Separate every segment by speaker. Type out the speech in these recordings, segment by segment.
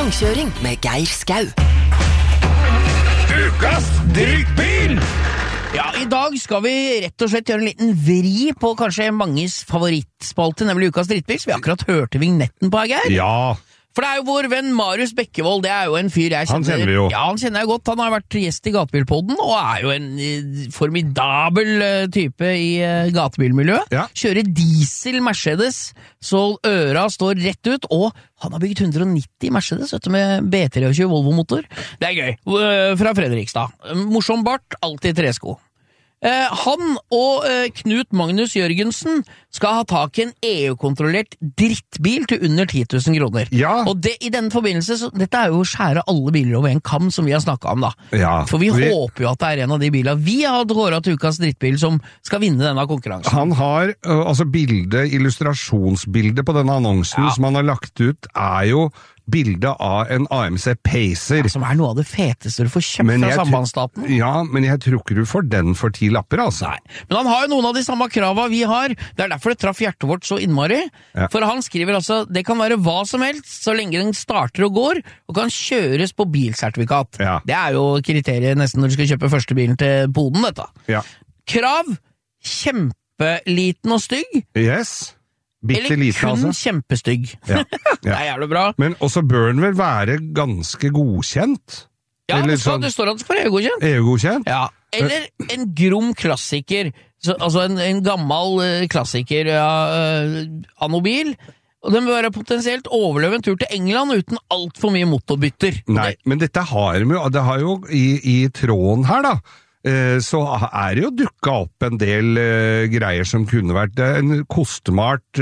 Speaker 1: Langkjøring med Geir Skau.
Speaker 2: Ukas drittbil!
Speaker 3: Ja, i dag skal vi rett og slett gjøre en liten vri på kanskje manges favorittspalte, nemlig Ukas drittbil, så vi akkurat hørte vignetten på her, Geir.
Speaker 2: Ja,
Speaker 3: For det er jo vår venn Marius Bekkevold, det er jo en fyr jeg kjenner.
Speaker 2: Han kjenner vi jo.
Speaker 3: Ja, han kjenner jeg godt, han har vært gjest i Gatebilpodden, og er jo en formidabel type i gatebilmiljøet.
Speaker 2: Ja.
Speaker 3: Kjører diesel Mercedes, så øra står rett ut, og han har bygget 190 Mercedes, vet du, med B23 Volvo-motor. Det er gøy, fra Fredrikstad. Morsom bart, alltid tresko. Han og Knut Magnus Jørgensen skal ha tak i en EU-kontrollert drittbil til under 10 000 kroner.
Speaker 2: Ja.
Speaker 3: Og i denne forbindelse, dette er jo å skjære alle biler over en kam som vi har snakket om da.
Speaker 2: Ja.
Speaker 3: For vi håper jo at det er en av de bilene vi har kåret til Ukas drittbil som skal vinne denne konkurransen.
Speaker 2: Han har, illustrasjonsbildet på denne annonsen som han har lagt ut, er jo bildet av en AMC Pacer.
Speaker 3: Som er noe av det feteste du får kjøpt fra sambandsstaten.
Speaker 2: Ja, men jeg tror ikke du får den for 10 lapper, altså.
Speaker 3: Nei, men han har jo noen av de samme kravene vi har. Det er derfor det traff hjertet vårt så innmari.
Speaker 2: Ja.
Speaker 3: For han skriver altså, det kan være hva som helst, så lenge den starter og går, og kan kjøres på bilsertifikat.
Speaker 2: Ja.
Speaker 3: Det er jo kriteriet nesten når du skal kjøpe første bilen til poden, dette.
Speaker 2: Ja.
Speaker 3: Krav, kjempeliten og stygg.
Speaker 2: Yes. Bitte
Speaker 3: Eller
Speaker 2: liten,
Speaker 3: kun
Speaker 2: altså.
Speaker 3: kjempestygg.
Speaker 2: Ja.
Speaker 3: Det er jævlig bra.
Speaker 2: Men også bør den vel være ganske godkjent?
Speaker 3: Ja,
Speaker 2: Eller
Speaker 3: det står at det skal være godkjent.
Speaker 2: EU-godkjent?
Speaker 3: Ja, eller en grom klassiker, altså en gammel klassiker av noe bil, og den bør være potensielt overleve en tur til England uten alt for mye motorbytter.
Speaker 2: Nei, men dette har de jo, det har jo i tråden her da, så er det jo dukket opp en del greier som kunne vært en kostemart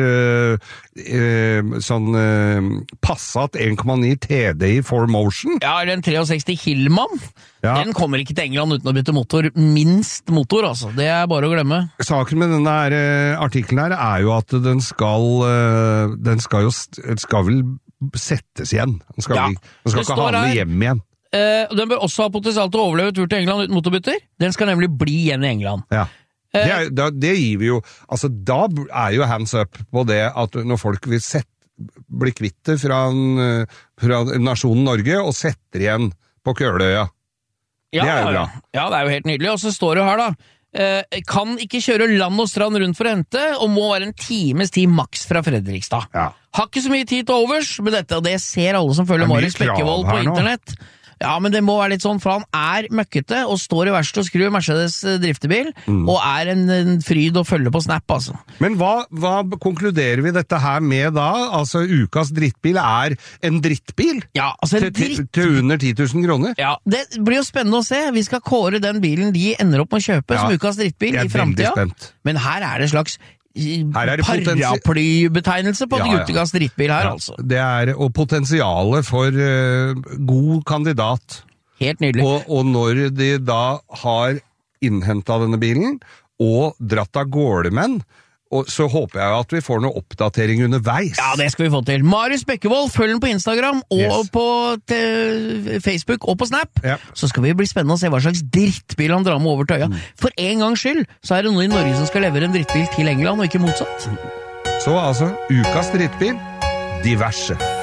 Speaker 2: Passat 1,9 TDI 4Motion.
Speaker 3: Ja, eller en 63 Hillman.
Speaker 2: Ja.
Speaker 3: Den kommer ikke til England uten å bytte motor. Minst motor, altså. Det er bare å glemme.
Speaker 2: Saken med denne artikkelen her er jo at den skal vel settes igjen. Den skal ikke ha den med hjem igjen.
Speaker 3: Den bør også ha potensial til å overleve tur til England uten motorbytter. Den skal nemlig bli igjen i England.
Speaker 2: Ja. Det gir vi jo, altså da er jo hands up på det at når folk vil bli kvitt det fra nasjonen Norge og setter igjen på Køløya. Det er jo bra.
Speaker 3: Ja, det er jo helt nydelig. Og så står det her da, kan ikke kjøre land og strand rundt for å hente, og må være en times tid maks fra Fredrikstad.
Speaker 2: Ja.
Speaker 3: Har ikke så mye tid til overs med dette, og det ser alle som følger Marius Bekkevold på internett. Ja, men det må være litt sånn, for han er møkkete, og står i verst og skru Mercedes driftebil, og er en fryd å følge på Snap, altså.
Speaker 2: Men hva konkluderer vi dette her med da? Altså, Ukas drittbil er en drittbil?
Speaker 3: Ja, altså
Speaker 2: til under 10 000 kroner?
Speaker 3: Ja, det blir jo spennende å se. Vi skal kåre den bilen de ender opp med å kjøpe som Ukas drittbil i fremtiden. Men her er det slags paraplybetegnelse på Ukas drittbil her, altså.
Speaker 2: Det er og potensialet for god kandidat.
Speaker 3: Helt nydelig.
Speaker 2: Og når de da har innhentet denne bilen og dratt av gårde med den, så håper jeg at vi får noe oppdatering underveis.
Speaker 3: Ja, det skal vi få til. Marius Bekkevold, følg den på Instagram og på Facebook og på Snap. Så skal vi bli spennende å se hva slags drittbil han drar med over til øya. For en gangs skyld så er det noen i Norge som skal levere en drittbil til England, og ikke motsatt.
Speaker 2: Så altså, Ukas drittbil, diverse.